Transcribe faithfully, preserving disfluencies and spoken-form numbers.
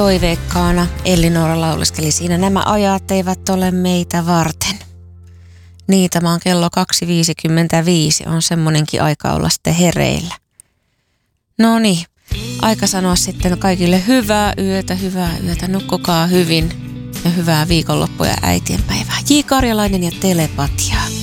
toiveikkaana Elli-Noora lauleskeli siinä. Nämä ajat eivät ole meitä varten. Niin, tämä on kello kaksi viisikymmentäviisi. On semmonenkin aika olla sitten hereillä. No niin, aika sanoa sitten kaikille hyvää yötä, hyvää yötä. Nukkukaa hyvin ja hyvää viikonloppua ja äitienpäivää. J. Karjalainen ja Telepatia.